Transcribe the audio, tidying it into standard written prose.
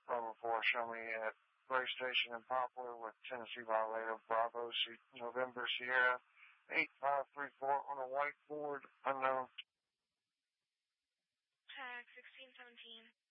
Bravo 4, show me at Gray Station in Poplar with Tennessee Violator, Bravo, November Sierra, 8534 on a whiteboard, unknown. Tag 1617.